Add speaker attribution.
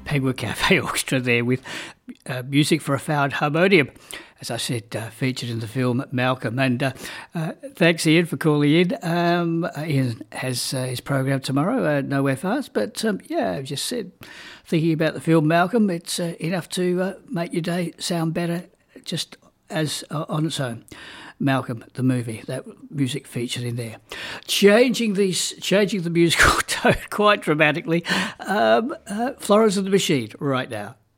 Speaker 1: Penguin Cafe Orchestra there with music for a found harmonium, as I said, featured in the film Malcolm. And thanks, Ian, for calling in. Ian has his program tomorrow, Nowhere Fast. But yeah, I just said, thinking about the film Malcolm, it's enough to make your day sound better just as on its own. Malcolm, the movie, that music featured in there. Changing the musical tone quite dramatically. Florence and the Machine right now.